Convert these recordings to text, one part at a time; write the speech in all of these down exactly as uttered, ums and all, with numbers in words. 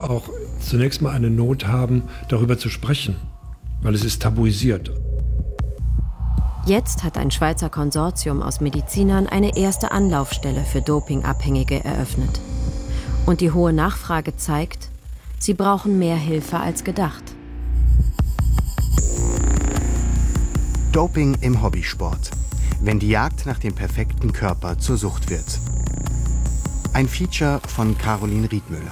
auch zunächst mal eine Not haben, darüber zu sprechen, weil es ist tabuisiert. Jetzt hat ein Schweizer Konsortium aus Medizinern eine erste Anlaufstelle für Dopingabhängige eröffnet. Und die hohe Nachfrage zeigt, sie brauchen mehr Hilfe als gedacht. Doping im Hobbysport. Wenn die Jagd nach dem perfekten Körper zur Sucht wird. Ein Feature von Caroline Riedmüller.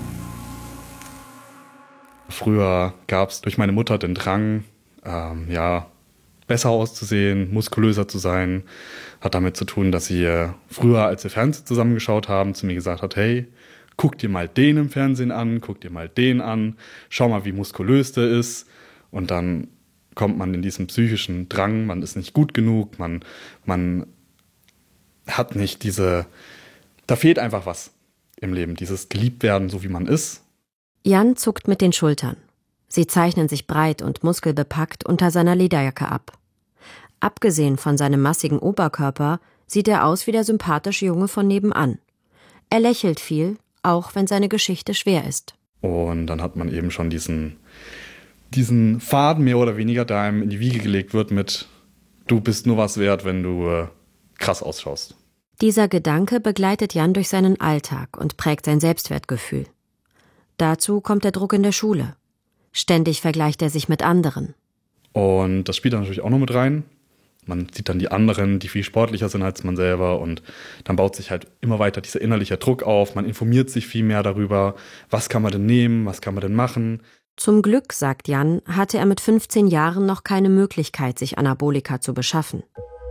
Früher gab es durch meine Mutter den Drang, ähm, ja, besser auszusehen, muskulöser zu sein. Hat damit zu tun, dass sie äh, früher, als wir Fernsehen zusammengeschaut haben, zu mir gesagt hat, hey, guck dir mal den im Fernsehen an, guck dir mal den an, schau mal, wie muskulös der ist. Und dann kommt man in diesen psychischen Drang, man ist nicht gut genug, man, man hat nicht diese, da fehlt einfach was im Leben, dieses Geliebtwerden, so wie man ist. Jan zuckt mit den Schultern. Sie zeichnen sich breit und muskelbepackt unter seiner Lederjacke ab. Abgesehen von seinem massigen Oberkörper sieht er aus wie der sympathische Junge von nebenan. Er lächelt viel, auch wenn seine Geschichte schwer ist. Und dann hat man eben schon diesen, diesen Faden mehr oder weniger, der einem in die Wiege gelegt wird mit du bist nur was wert, wenn du äh, krass ausschaust. Dieser Gedanke begleitet Jan durch seinen Alltag und prägt sein Selbstwertgefühl. Dazu kommt der Druck in der Schule. Ständig vergleicht er sich mit anderen. Und das spielt dann natürlich auch noch mit rein. Man sieht dann die anderen, die viel sportlicher sind als man selber. Und dann baut sich halt immer weiter dieser innerliche Druck auf. Man informiert sich viel mehr darüber, was kann man denn nehmen, was kann man denn machen. Zum Glück, sagt Jan, hatte er mit fünfzehn Jahren noch keine Möglichkeit, sich Anabolika zu beschaffen.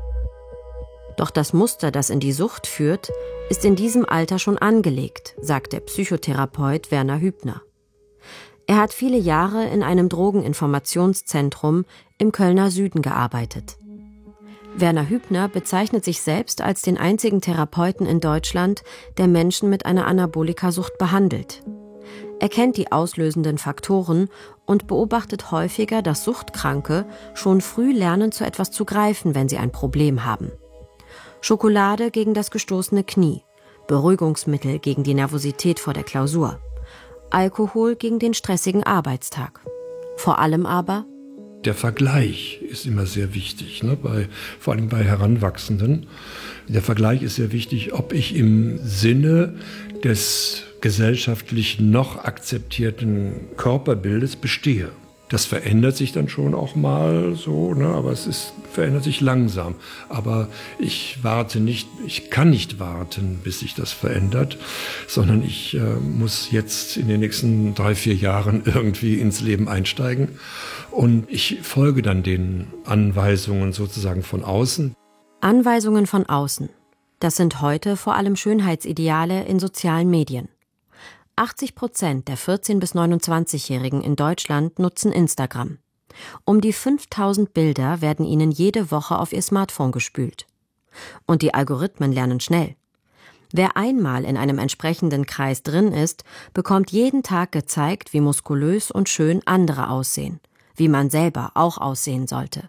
Doch das Muster, das in die Sucht führt, ist in diesem Alter schon angelegt, sagt der Psychotherapeut Werner Hübner. Er hat viele Jahre in einem Drogeninformationszentrum im Kölner Süden gearbeitet. Werner Hübner bezeichnet sich selbst als den einzigen Therapeuten in Deutschland, der Menschen mit einer Anabolikasucht behandelt. Er kennt die auslösenden Faktoren und beobachtet häufiger, dass Suchtkranke schon früh lernen, zu etwas zu greifen, wenn sie ein Problem haben. Schokolade gegen das gestoßene Knie, Beruhigungsmittel gegen die Nervosität vor der Klausur, Alkohol gegen den stressigen Arbeitstag. Vor allem aber der Vergleich ist immer sehr wichtig, ne? bei, vor allem bei Heranwachsenden. Der Vergleich ist sehr wichtig, ob ich im Sinne des gesellschaftlich noch akzeptierten Körperbildes bestehe. Das verändert sich dann schon auch mal so, ne? aber es ist, verändert sich langsam. Aber ich warte nicht, ich kann nicht warten, bis sich das verändert, sondern ich äh, muss jetzt in den nächsten drei, vier Jahren irgendwie ins Leben einsteigen. Und ich folge dann den Anweisungen sozusagen von außen. Anweisungen von außen. Das sind heute vor allem Schönheitsideale in sozialen Medien. achtzig Prozent der vierzehn- bis neunundzwanzigjährigen in Deutschland nutzen Instagram. Um die fünftausend Bilder werden ihnen jede Woche auf ihr Smartphone gespült. Und die Algorithmen lernen schnell. Wer einmal in einem entsprechenden Kreis drin ist, bekommt jeden Tag gezeigt, wie muskulös und schön andere aussehen, wie man selber auch aussehen sollte.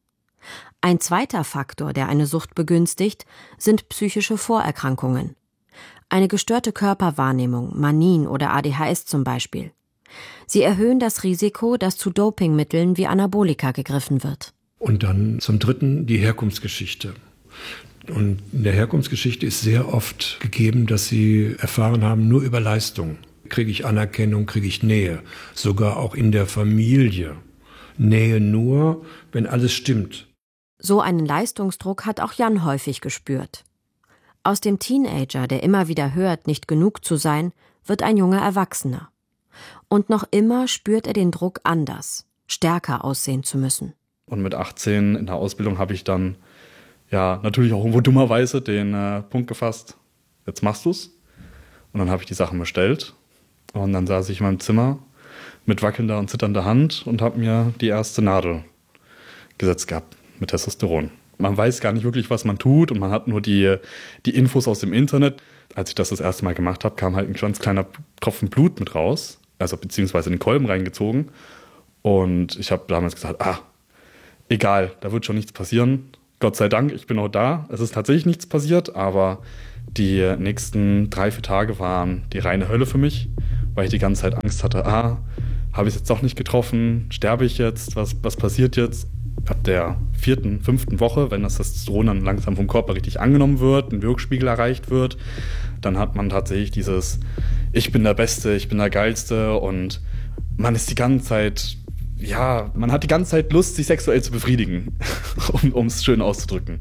Ein zweiter Faktor, der eine Sucht begünstigt, sind psychische Vorerkrankungen. Eine gestörte Körperwahrnehmung, Manien oder A D H S zum Beispiel. Sie erhöhen das Risiko, dass zu Dopingmitteln wie Anabolika gegriffen wird. Und dann zum Dritten die Herkunftsgeschichte. Und in der Herkunftsgeschichte ist sehr oft gegeben, dass sie erfahren haben, nur über Leistung. Kriege ich Anerkennung, kriege ich Nähe. Sogar auch in der Familie. Nähe nur, wenn alles stimmt. So einen Leistungsdruck hat auch Jan häufig gespürt. Aus dem Teenager, der immer wieder hört, nicht genug zu sein, wird ein junger Erwachsener. Und noch immer spürt er den Druck anders, stärker aussehen zu müssen. Und mit achtzehn in der Ausbildung habe ich dann ja natürlich auch irgendwo dummerweise den äh, Punkt gefasst, jetzt machst du's. Und dann habe ich die Sachen bestellt. Und dann saß ich in meinem Zimmer mit wackelnder und zitternder Hand und habe mir die erste Nadel gesetzt gehabt mit Testosteron. Man weiß gar nicht wirklich, was man tut und man hat nur die, die Infos aus dem Internet. Als ich das das erste Mal gemacht habe, kam halt ein ganz kleiner Tropfen Blut mit raus, also beziehungsweise in den Kolben reingezogen. Und ich habe damals gesagt, ah, egal, da wird schon nichts passieren. Gott sei Dank, ich bin auch da. Es ist tatsächlich nichts passiert, aber die nächsten drei, vier Tage waren die reine Hölle für mich. weil ich die ganze Zeit Angst hatte, ah, habe ich es jetzt doch nicht getroffen, sterbe ich jetzt, was, was passiert jetzt? Ab der vierten, fünften Woche, wenn das Testosteron dann langsam vom Körper richtig angenommen wird, ein Wirkspiegel erreicht wird, dann hat man tatsächlich dieses, ich bin der Beste, ich bin der Geilste und man ist die ganze Zeit, ja, man hat die ganze Zeit Lust, sich sexuell zu befriedigen, um es schön auszudrücken.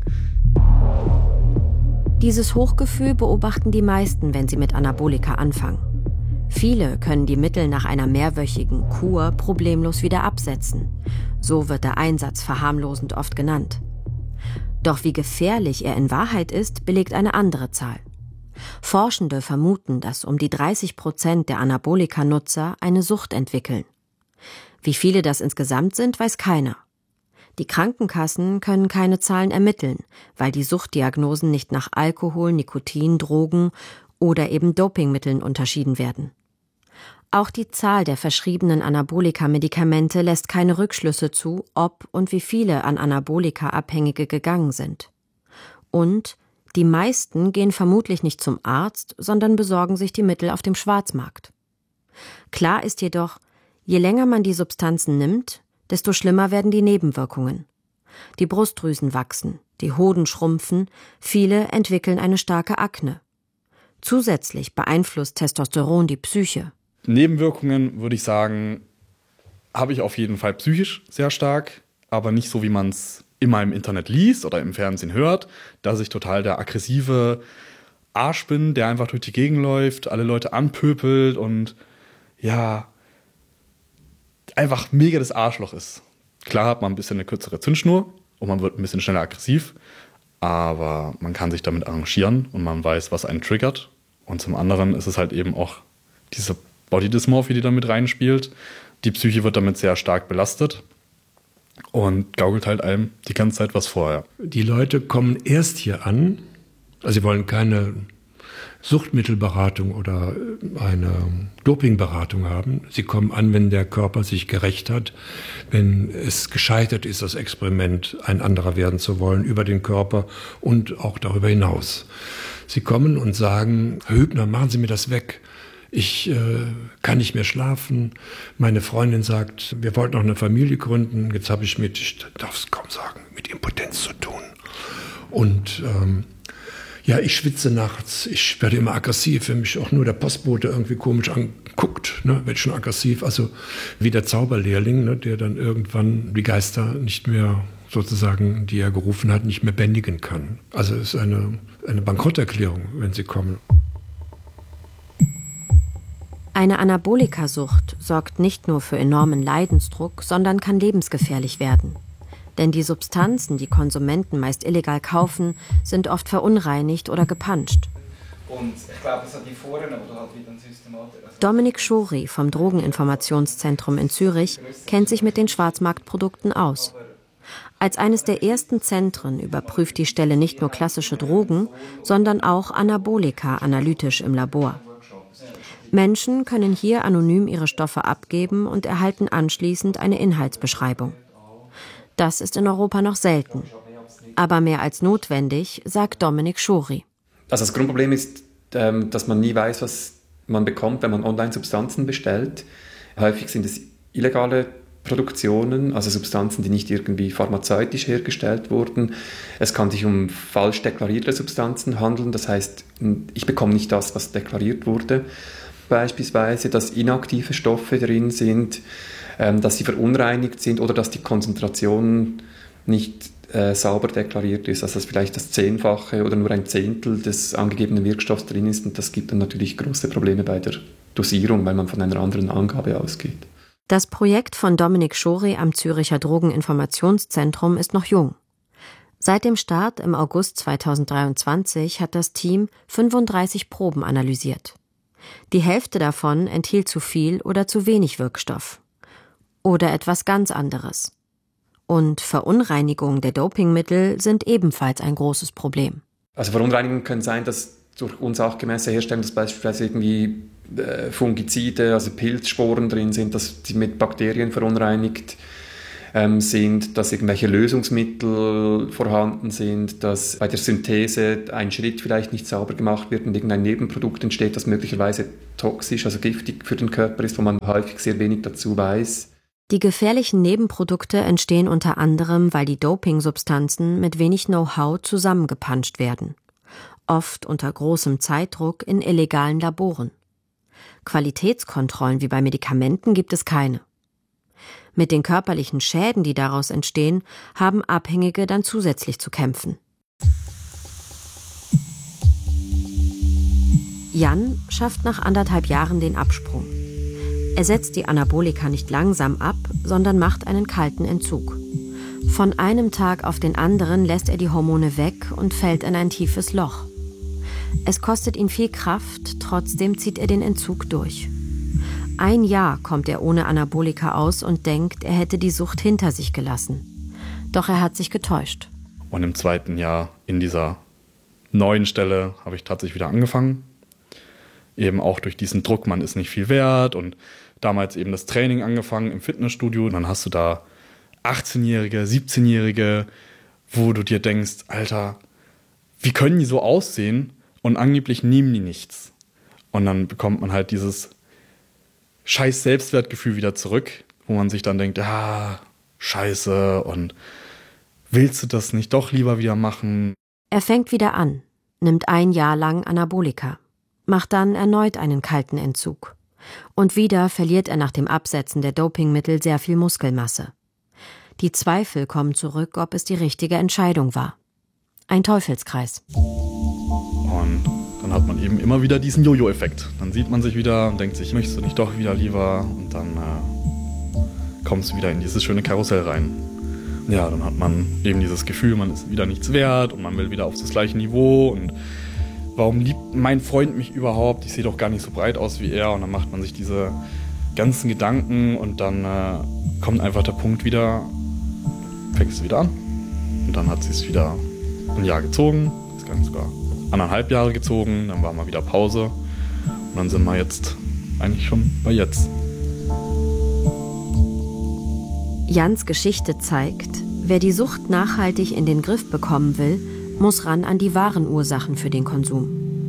Dieses Hochgefühl beobachten die meisten, wenn sie mit Anabolika anfangen. Viele können die Mittel nach einer mehrwöchigen Kur problemlos wieder absetzen. So wird der Einsatz verharmlosend oft genannt. Doch wie gefährlich er in Wahrheit ist, belegt eine andere Zahl. Forschende vermuten, dass um die dreißig Prozent der Anabolika-Nutzer eine Sucht entwickeln. Wie viele das insgesamt sind, weiß keiner. Die Krankenkassen können keine Zahlen ermitteln, weil die Suchtdiagnosen nicht nach Alkohol, Nikotin, Drogen oder eben Dopingmitteln unterschieden werden. Auch die Zahl der verschriebenen Anabolika-Medikamente lässt keine Rückschlüsse zu, ob und wie viele an Anabolika-Abhängige gegangen sind. Und die meisten gehen vermutlich nicht zum Arzt, sondern besorgen sich die Mittel auf dem Schwarzmarkt. Klar ist jedoch, je länger man die Substanzen nimmt, desto schlimmer werden die Nebenwirkungen. Die Brustdrüsen wachsen, die Hoden schrumpfen, viele entwickeln eine starke Akne. Zusätzlich beeinflusst Testosteron die Psyche. Nebenwirkungen, würde ich sagen, habe ich auf jeden Fall psychisch sehr stark, aber nicht so, wie man es immer im Internet liest oder im Fernsehen hört, dass ich total der aggressive Arsch bin, der einfach durch die Gegend läuft, alle Leute anpöbelt und ja, einfach mega das Arschloch ist. Klar hat man ein bisschen eine kürzere Zündschnur und man wird ein bisschen schneller aggressiv, aber man kann sich damit arrangieren und man weiß, was einen triggert. Und zum anderen ist es halt eben auch diese Body Dysmorphie, die damit reinspielt. Die Psyche wird damit sehr stark belastet und gaukelt halt einem die ganze Zeit was vor. Ja. Die Leute kommen erst hier an, also sie wollen keine Suchtmittelberatung oder eine Dopingberatung haben. Sie kommen an, wenn der Körper sich gerächt hat, wenn es gescheitert ist, das Experiment, ein anderer werden zu wollen, über den Körper und auch darüber hinaus. Sie kommen und sagen, Herr Hübner, machen Sie mir das weg. Ich äh, kann nicht mehr schlafen. Meine Freundin sagt, wir wollten noch eine Familie gründen. Jetzt habe ich mit, ich darf es kaum sagen, mit Impotenz zu tun. Und ähm, ja, ich schwitze nachts, ich werde immer aggressiv, wenn mich auch nur der Postbote irgendwie komisch anguckt, ne, werde ich schon aggressiv. Also wie der Zauberlehrling, ne, der dann irgendwann die Geister nicht mehr sozusagen, die er gerufen hat, nicht mehr bändigen kann. Also es ist eine, eine Bankrotterklärung, wenn sie kommen. Eine Anabolikasucht sorgt nicht nur für enormen Leidensdruck, sondern kann lebensgefährlich werden. Denn die Substanzen, die Konsumenten meist illegal kaufen, sind oft verunreinigt oder gepanscht. Und ich glaube, es hat die Foren, aber du hast wieder ein Systematik. Dominik Schori vom Drogeninformationszentrum in Zürich kennt sich mit den Schwarzmarktprodukten aus. Als eines der ersten Zentren überprüft die Stelle nicht nur klassische Drogen, sondern auch Anabolika analytisch im Labor. Menschen können hier anonym ihre Stoffe abgeben und erhalten anschließend eine Inhaltsbeschreibung. Das ist in Europa noch selten. Aber mehr als notwendig, sagt Dominik Schori. Also das Grundproblem ist, dass man nie weiß, was man bekommt, wenn man online Substanzen bestellt. Häufig sind es illegale Produktionen, also Substanzen, die nicht irgendwie pharmazeutisch hergestellt wurden. Es kann sich um falsch deklarierte Substanzen handeln. Das heißt, ich bekomme nicht das, was deklariert wurde. Beispielsweise, dass inaktive Stoffe drin sind, ähm, dass sie verunreinigt sind oder dass die Konzentration nicht äh, sauber deklariert ist, also dass vielleicht das Zehnfache oder nur ein Zehntel des angegebenen Wirkstoffs drin ist. Und das gibt dann natürlich große Probleme bei der Dosierung, weil man von einer anderen Angabe ausgeht. Das Projekt von Dominik Schori am Züricher Drogeninformationszentrum ist noch jung. Seit dem Start im August zweitausenddreiundzwanzig hat das Team fünfunddreißig Proben analysiert. Die Hälfte davon enthielt zu viel oder zu wenig Wirkstoff. Oder etwas ganz anderes. Und Verunreinigungen der Dopingmittel sind ebenfalls ein großes Problem. Also Verunreinigungen können sein, dass durch unsachgemäße Herstellung, dass beispielsweise irgendwie äh, Fungizide, also Pilzsporen drin sind, dass sie mit Bakterien verunreinigt ähm, sind, dass irgendwelche Lösungsmittel vorhanden sind, dass bei der Synthese ein Schritt vielleicht nicht sauber gemacht wird und irgendein Nebenprodukt entsteht, das möglicherweise toxisch, also giftig für den Körper ist, wo man häufig sehr wenig dazu weiß. Die gefährlichen Nebenprodukte entstehen unter anderem, weil die Dopingsubstanzen mit wenig Know-how zusammengepanscht werden. Oft unter großem Zeitdruck in illegalen Laboren. Qualitätskontrollen wie bei Medikamenten gibt es keine. Mit den körperlichen Schäden, die daraus entstehen, haben Abhängige dann zusätzlich zu kämpfen. Jan schafft nach anderthalb Jahren den Absprung. Er setzt die Anabolika nicht langsam ab, sondern macht einen kalten Entzug. Von einem Tag auf den anderen lässt er die Hormone weg und fällt in ein tiefes Loch. Es kostet ihn viel Kraft, trotzdem zieht er den Entzug durch. Ein Jahr kommt er ohne Anabolika aus und denkt, er hätte die Sucht hinter sich gelassen. Doch er hat sich getäuscht. Und im zweiten Jahr in dieser neuen Stelle habe ich tatsächlich wieder angefangen. Eben auch durch diesen Druck, man ist nicht viel wert und damals eben das Training angefangen im Fitnessstudio. Und dann hast du da achtzehnjährige, siebzehnjährige, wo du dir denkst, Alter, wie können die so aussehen? Und angeblich nehmen die nichts. Und dann bekommt man halt dieses scheiß Selbstwertgefühl wieder zurück, wo man sich dann denkt, ah, scheiße, und willst du das nicht doch lieber wieder machen? Er fängt wieder an, nimmt ein Jahr lang Anabolika, macht dann erneut einen kalten Entzug. Und wieder verliert er nach dem Absetzen der Dopingmittel sehr viel Muskelmasse. Die Zweifel kommen zurück, ob es die richtige Entscheidung war. Ein Teufelskreis. Und dann hat man eben immer wieder diesen Jojo-Effekt. Dann sieht man sich wieder und denkt sich, möchtest du nicht doch wieder lieber? Und dann äh, kommst du wieder in dieses schöne Karussell rein. Ja, dann hat man eben dieses Gefühl, man ist wieder nichts wert und man will wieder auf das gleiche Niveau. Und warum liebt mein Freund mich überhaupt? Ich sehe doch gar nicht so breit aus wie er. Und dann macht man sich diese ganzen Gedanken und dann äh, kommt einfach der Punkt wieder, fängst du wieder an. Und dann hat sie es wieder ein Jahr gezogen, ist gar nicht sogar anderthalb Jahre gezogen, dann war mal wieder Pause und dann sind wir jetzt eigentlich schon bei jetzt. Jans Geschichte zeigt, wer die Sucht nachhaltig in den Griff bekommen will, muss ran an die wahren Ursachen für den Konsum.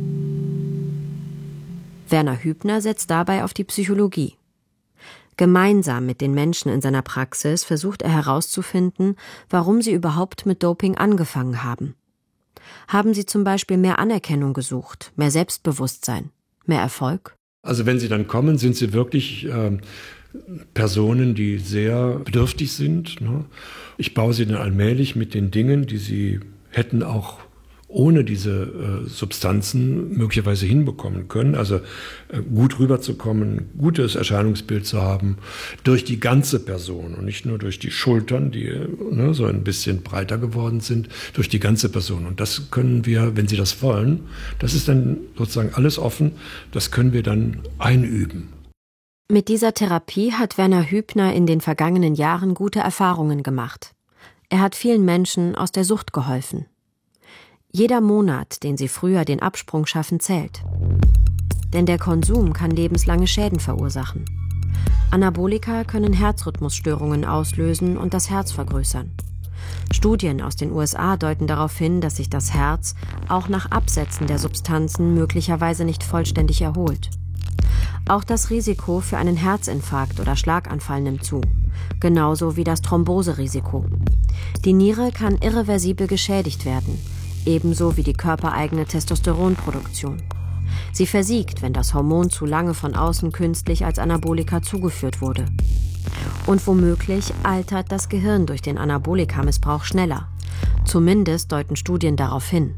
Werner Hübner setzt dabei auf die Psychologie. Gemeinsam mit den Menschen in seiner Praxis versucht er herauszufinden, warum sie überhaupt mit Doping angefangen haben. Haben sie zum Beispiel mehr Anerkennung gesucht, mehr Selbstbewusstsein, mehr Erfolg? Also wenn sie dann kommen, sind sie wirklich äh, Personen, die sehr bedürftig sind. Ne? Ich baue sie dann allmählich mit den Dingen, die sie hätten auch ohne diese äh, Substanzen möglicherweise hinbekommen können. Also äh, gut rüberzukommen, gutes Erscheinungsbild zu haben, durch die ganze Person und nicht nur durch die Schultern, die ne, so ein bisschen breiter geworden sind, durch die ganze Person. Und das können wir, wenn Sie das wollen, das ist dann sozusagen alles offen, das können wir dann einüben. Mit dieser Therapie hat Werner Hübner in den vergangenen Jahren gute Erfahrungen gemacht. Er hat vielen Menschen aus der Sucht geholfen. Jeder Monat, den sie früher den Absprung schaffen, zählt. Denn der Konsum kann lebenslange Schäden verursachen. Anabolika können Herzrhythmusstörungen auslösen und das Herz vergrößern. Studien aus den U S A deuten darauf hin, dass sich das Herz auch nach Absetzen der Substanzen möglicherweise nicht vollständig erholt. Auch das Risiko für einen Herzinfarkt oder Schlaganfall nimmt zu, genauso wie das Thromboserisiko. Die Niere kann irreversibel geschädigt werden, ebenso wie die körpereigene Testosteronproduktion. Sie versiegt, wenn das Hormon zu lange von außen künstlich als Anabolika zugeführt wurde. Und womöglich altert das Gehirn durch den Anabolikamissbrauch schneller. Zumindest deuten Studien darauf hin.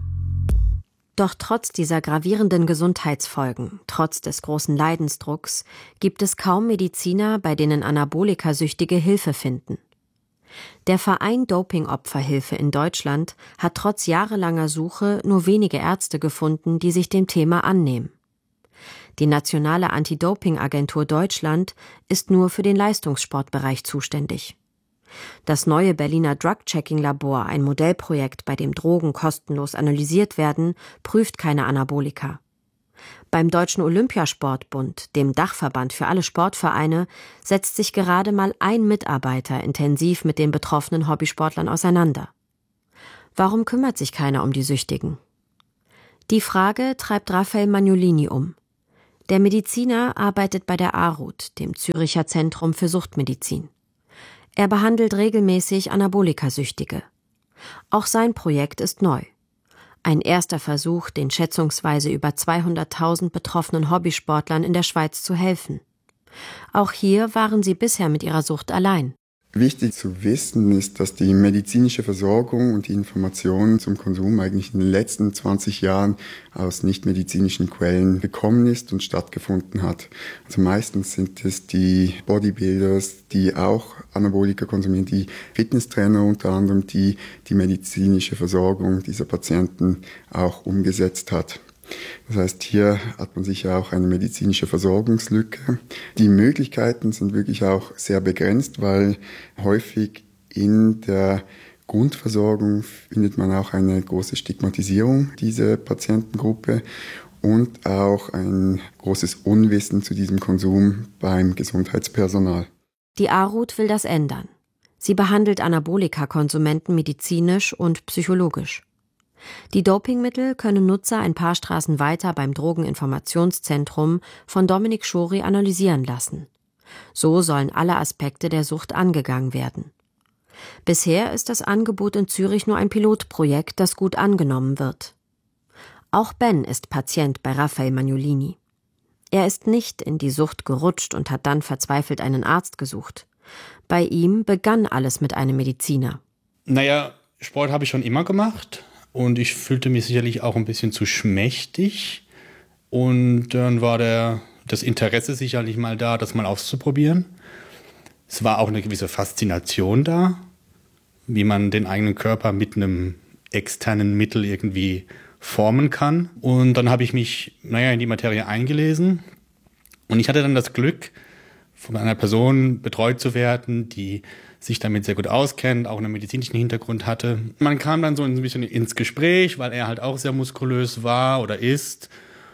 Doch trotz dieser gravierenden Gesundheitsfolgen, trotz des großen Leidensdrucks, gibt es kaum Mediziner, bei denen Anabolikasüchtige Hilfe finden. Der Verein Dopingopferhilfe in Deutschland hat trotz jahrelanger Suche nur wenige Ärzte gefunden, die sich dem Thema annehmen. Die Nationale Anti-Doping-Agentur Deutschland ist nur für den Leistungssportbereich zuständig. Das neue Berliner Drug-Checking-Labor, ein Modellprojekt, bei dem Drogen kostenlos analysiert werden, prüft keine Anabolika. Beim Deutschen Olympiasportbund, dem Dachverband für alle Sportvereine, setzt sich gerade mal ein Mitarbeiter intensiv mit den betroffenen Hobbysportlern auseinander. Warum kümmert sich keiner um die Süchtigen? Die Frage treibt Raphael Magnolini um. Der Mediziner arbeitet bei der A R U T, dem Züricher Zentrum für Suchtmedizin. Er behandelt regelmäßig Anabolika-Süchtige. Auch sein Projekt ist neu. Ein erster Versuch, den schätzungsweise über zweihunderttausend betroffenen Hobbysportlern in der Schweiz zu helfen. Auch hier waren sie bisher mit ihrer Sucht allein. Wichtig zu wissen ist, dass die medizinische Versorgung und die Information zum Konsum eigentlich in den letzten zwanzig Jahren aus nichtmedizinischen Quellen gekommen ist und stattgefunden hat. Also meistens sind es die Bodybuilders, die auch Anabolika konsumieren, die Fitnesstrainer unter anderem, die die medizinische Versorgung dieser Patienten auch umgesetzt hat. Das heißt, hier hat man sicher auch eine medizinische Versorgungslücke. Die Möglichkeiten sind wirklich auch sehr begrenzt, weil häufig in der Grundversorgung findet man auch eine große Stigmatisierung dieser Patientengruppe und auch ein großes Unwissen zu diesem Konsum beim Gesundheitspersonal. Die A R U T will das ändern. Sie behandelt Anabolika-Konsumenten medizinisch und psychologisch. Die Dopingmittel können Nutzer ein paar Straßen weiter beim Drogeninformationszentrum von Dominik Schori analysieren lassen. So sollen alle Aspekte der Sucht angegangen werden. Bisher ist das Angebot in Zürich nur ein Pilotprojekt, das gut angenommen wird. Auch Ben ist Patient bei Raphael Magnolini. Er ist nicht in die Sucht gerutscht und hat dann verzweifelt einen Arzt gesucht. Bei ihm begann alles mit einem Mediziner. Naja, Sport habe ich schon immer gemacht. Und ich fühlte mich sicherlich auch ein bisschen zu schmächtig. Und dann war der, das Interesse sicherlich mal da, das mal auszuprobieren. Es war auch eine gewisse Faszination da, wie man den eigenen Körper mit einem externen Mittel irgendwie formen kann. Und dann habe ich mich, naja, in die Materie eingelesen. Und ich hatte dann das Glück, von einer Person betreut zu werden, die sich damit sehr gut auskennt, auch einen medizinischen Hintergrund hatte. Man kam dann so ein bisschen ins Gespräch, weil er halt auch sehr muskulös war oder ist.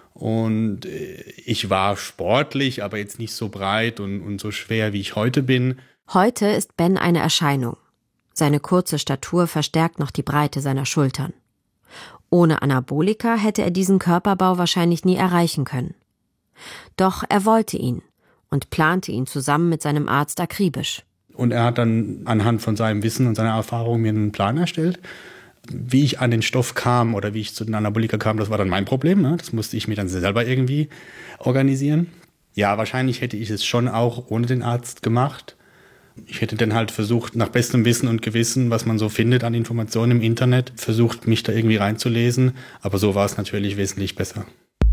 Und ich war sportlich, aber jetzt nicht so breit und, und so schwer, wie ich heute bin. Heute ist Ben eine Erscheinung. Seine kurze Statur verstärkt noch die Breite seiner Schultern. Ohne Anabolika hätte er diesen Körperbau wahrscheinlich nie erreichen können. Doch er wollte ihn und plante ihn zusammen mit seinem Arzt akribisch. Und er hat dann anhand von seinem Wissen und seiner Erfahrung mir einen Plan erstellt. Wie ich an den Stoff kam oder wie ich zu den Anabolika kam, das war dann mein Problem. Ne? Das musste ich mir dann selber irgendwie organisieren. Ja, wahrscheinlich hätte ich es schon auch ohne den Arzt gemacht. Ich hätte dann halt versucht, nach bestem Wissen und Gewissen, was man so findet an Informationen im Internet, versucht, mich da irgendwie reinzulesen. Aber so war es natürlich wesentlich besser.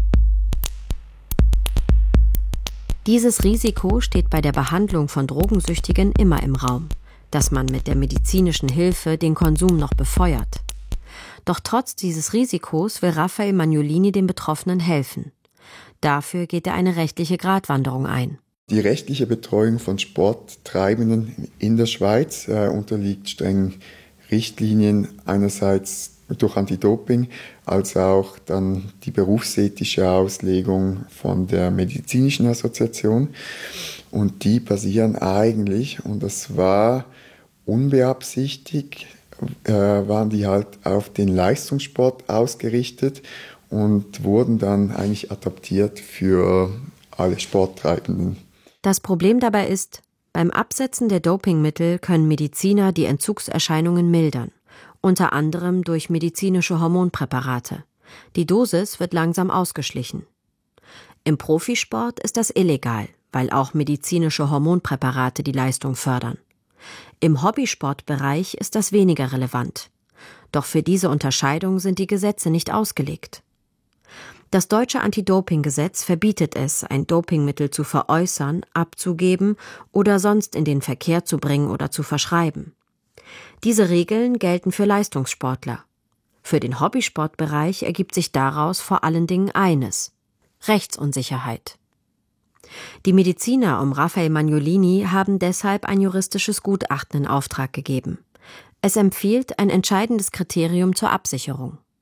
Dieses Risiko steht bei der Behandlung von Drogensüchtigen immer im Raum, dass man mit der medizinischen Hilfe den Konsum noch befeuert. Doch trotz dieses Risikos will Raphael Magnolini den Betroffenen helfen. Dafür geht er eine rechtliche Gratwanderung ein. Die rechtliche Betreuung von Sporttreibenden in der Schweiz äh, unterliegt strengen Richtlinien, einerseits durch Anti-Doping, als auch dann die berufsethische Auslegung von der medizinischen Assoziation. Und die basieren eigentlich, und das war unbeabsichtigt, äh, waren die halt auf den Leistungssport ausgerichtet und wurden dann eigentlich adaptiert für alle Sporttreibenden. Das Problem dabei ist, beim Absetzen der Dopingmittel können Mediziner die Entzugserscheinungen mildern, unter anderem durch medizinische Hormonpräparate. Die Dosis wird langsam ausgeschlichen. Im Profisport ist das illegal, weil auch medizinische Hormonpräparate die Leistung fördern. Im Hobbysportbereich ist das weniger relevant. Doch für diese Unterscheidung sind die Gesetze nicht ausgelegt. Das deutsche Anti-Doping-Gesetz verbietet es, ein Dopingmittel zu veräußern, abzugeben oder sonst in den Verkehr zu bringen oder zu verschreiben. Diese Regeln gelten für Leistungssportler. Für den Hobbysportbereich ergibt sich daraus vor allen Dingen eines: Rechtsunsicherheit. Die Mediziner um Raphael Magnolini haben deshalb ein juristisches Gutachten in Auftrag gegeben. Es empfiehlt ein entscheidendes Kriterium zur Absicherung.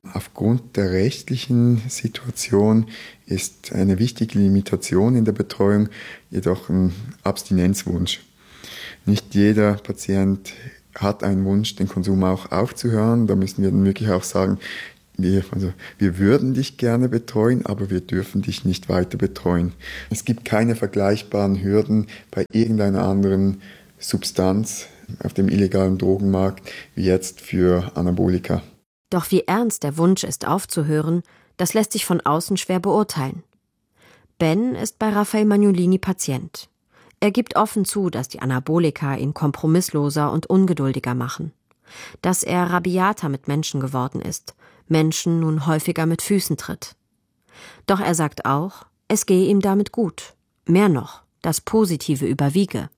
Aufgrund der rechtlichen Situation ist eine wichtige Limitation in der Betreuung jedoch ein Abstinenzwunsch. Nicht jeder Patient hat einen Wunsch, den Konsum auch aufzuhören. Da müssen wir dann wirklich auch sagen, wir, also wir würden dich gerne betreuen, aber wir dürfen dich nicht weiter betreuen. Es gibt keine vergleichbaren Hürden bei irgendeiner anderen Substanz auf dem illegalen Drogenmarkt wie jetzt für Anabolika. Doch wie ernst der Wunsch ist, aufzuhören, das lässt sich von außen schwer beurteilen. Ben ist bei Raphael Magnolini Patient. Er gibt offen zu, dass die Anabolika ihn kompromissloser und ungeduldiger machen. Dass er rabiater mit Menschen geworden ist, Menschen nun häufiger mit Füßen tritt. Doch er sagt auch, es gehe ihm damit gut. Mehr noch, das Positive überwiege.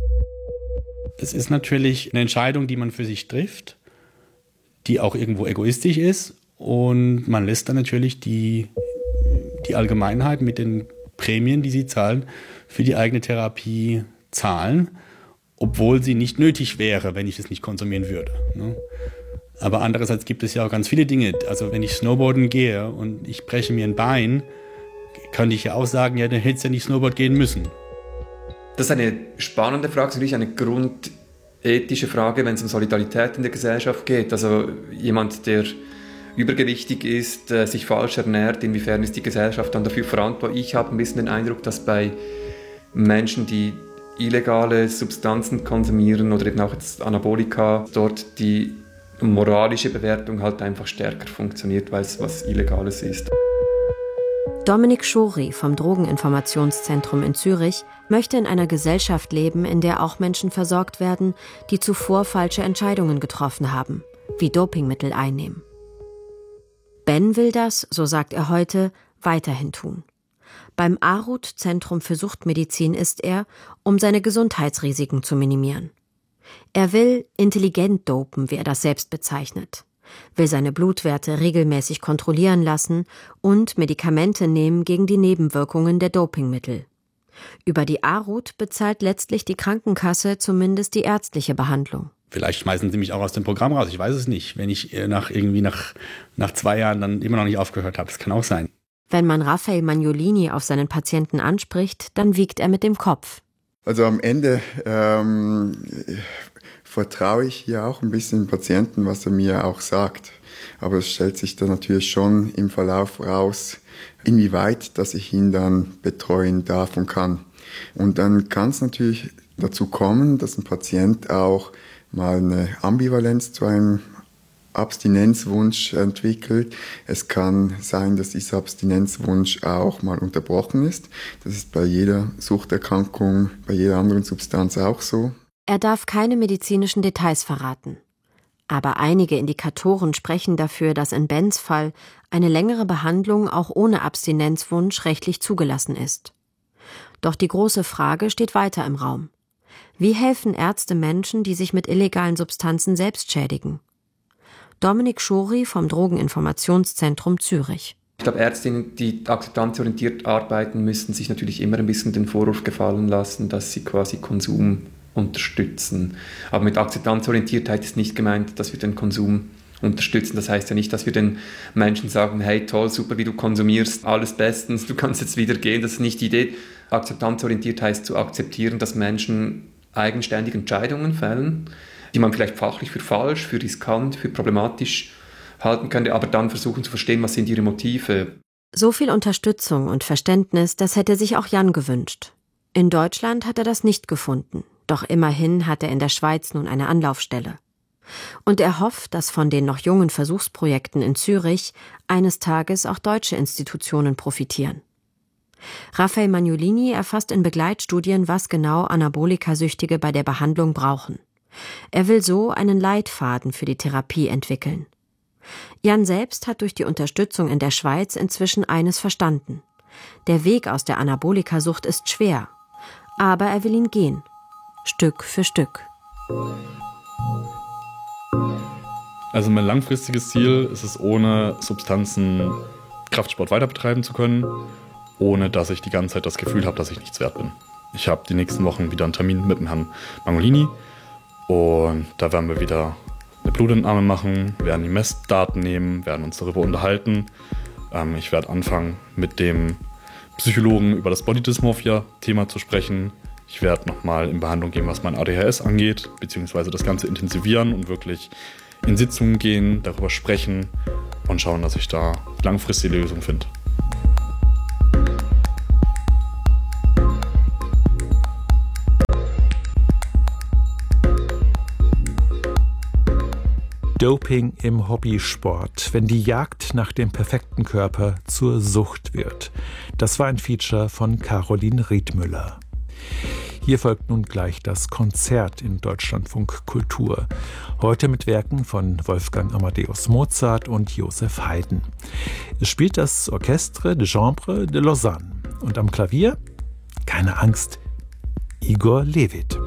Es ist natürlich eine Entscheidung, die man für sich trifft, die auch irgendwo egoistisch ist. Und man lässt dann natürlich die, die Allgemeinheit mit den Prämien, die sie zahlen, für die eigene Therapie zahlen, obwohl sie nicht nötig wäre, wenn ich es nicht konsumieren würde. Aber andererseits gibt es ja auch ganz viele Dinge. Also wenn ich Snowboarden gehe und ich breche mir ein Bein, kann ich ja auch sagen, ja, dann hätte es ja nicht Snowboard gehen müssen. Das ist eine spannende Frage, natürlich eine grundethische Frage, wenn es um Solidarität in der Gesellschaft geht. Also jemand, der übergewichtig ist, äh, sich falsch ernährt, inwiefern ist die Gesellschaft dann dafür verantwortlich? Ich habe ein bisschen den Eindruck, dass bei Menschen, die illegale Substanzen konsumieren oder eben auch jetzt Anabolika, dort die moralische Bewertung halt einfach stärker funktioniert, weil es was Illegales ist. Dominik Schori vom Drogeninformationszentrum in Zürich möchte in einer Gesellschaft leben, in der auch Menschen versorgt werden, die zuvor falsche Entscheidungen getroffen haben, wie Dopingmittel einnehmen. Ben will das, so sagt er heute, weiterhin tun. Beim Arut-Zentrum für Suchtmedizin ist er, um seine Gesundheitsrisiken zu minimieren. Er will intelligent dopen, wie er das selbst bezeichnet, will seine Blutwerte regelmäßig kontrollieren lassen und Medikamente nehmen gegen die Nebenwirkungen der Dopingmittel. Über die Arut bezahlt letztlich die Krankenkasse zumindest die ärztliche Behandlung. Vielleicht schmeißen sie mich auch aus dem Programm raus, ich weiß es nicht, wenn ich nach irgendwie nach, nach zwei Jahren dann immer noch nicht aufgehört habe. Das kann auch sein. Wenn man Raphael Magnolini auf seinen Patienten anspricht, dann wiegt er mit dem Kopf. Also am Ende ähm, vertraue ich hier auch ein bisschen dem Patienten, was er mir auch sagt. Aber es stellt sich dann natürlich schon im Verlauf raus, inwieweit, dass ich ihn dann betreuen darf und kann. Und dann kann es natürlich dazu kommen, dass ein Patient auch mal eine Ambivalenz zu einem Abstinenzwunsch entwickelt. Es kann sein, dass dieser Abstinenzwunsch auch mal unterbrochen ist. Das ist bei jeder Suchterkrankung, bei jeder anderen Substanz auch so. Er darf keine medizinischen Details verraten. Aber einige Indikatoren sprechen dafür, dass in Bens Fall eine längere Behandlung auch ohne Abstinenzwunsch rechtlich zugelassen ist. Doch die große Frage steht weiter im Raum. Wie helfen Ärzte Menschen, die sich mit illegalen Substanzen selbst schädigen? Dominik Schori vom Drogeninformationszentrum Zürich. Ich glaube, Ärztinnen, die akzeptanzorientiert arbeiten, müssen sich natürlich immer ein bisschen den Vorwurf gefallen lassen, dass sie quasi Konsum unterstützen. Aber mit Akzeptanzorientiertheit ist nicht gemeint, dass wir den Konsum unterstützen. Das heißt ja nicht, dass wir den Menschen sagen, hey, toll, super, wie du konsumierst, alles bestens, du kannst jetzt wieder gehen. Das ist nicht die Idee. Akzeptanzorientiert heißt zu akzeptieren, dass Menschen eigenständig Entscheidungen fällen, die man vielleicht fachlich für falsch, für riskant, für problematisch halten könnte, aber dann versuchen zu verstehen, was sind ihre Motive. So viel Unterstützung und Verständnis, das hätte sich auch Jan gewünscht. In Deutschland hat er das nicht gefunden, doch immerhin hat er in der Schweiz nun eine Anlaufstelle. Und er hofft, dass von den noch jungen Versuchsprojekten in Zürich eines Tages auch deutsche Institutionen profitieren. Raphael Magnolini erfasst in Begleitstudien, was genau Anabolikasüchtige bei der Behandlung brauchen. Er will so einen Leitfaden für die Therapie entwickeln. Jan selbst hat durch die Unterstützung in der Schweiz inzwischen eines verstanden. Der Weg aus der Anabolikasucht ist schwer, aber er will ihn gehen, Stück für Stück. Also mein langfristiges Ziel ist es, ohne Substanzen Kraftsport weiter betreiben zu können, ohne dass ich die ganze Zeit das Gefühl habe, dass ich nichts wert bin. Ich habe die nächsten Wochen wieder einen Termin mit dem Herrn Magnolini und da werden wir wieder eine Blutentnahme machen, werden die Messdaten nehmen, werden uns darüber unterhalten. Ähm, ich werde anfangen, mit dem Psychologen über das Body Dysmorphia-Thema zu sprechen. Ich werde nochmal in Behandlung gehen, was mein A D H S angeht, beziehungsweise das Ganze intensivieren und wirklich in Sitzungen gehen, darüber sprechen und schauen, dass ich da langfristige Lösungen finde. Doping im Hobbysport, wenn die Jagd nach dem perfekten Körper zur Sucht wird. Das war ein Feature von Caroline Riedmüller. Hier folgt nun gleich das Konzert in Deutschlandfunk Kultur. Heute mit Werken von Wolfgang Amadeus Mozart und Joseph Haydn. Es spielt das Orchestre de Chambre de Lausanne. Und am Klavier, keine Angst, Igor Levit.